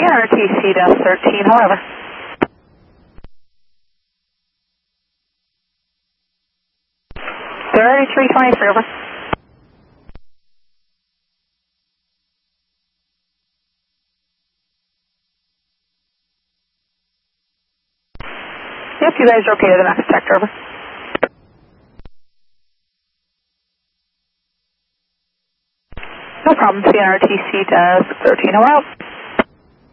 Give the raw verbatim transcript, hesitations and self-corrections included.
N R T C desk thirteen, however. thirty-three twenty-three, over. Yep, you guys are okay to the next sector, over. No problem, C N R T C desk thirteen, oh out.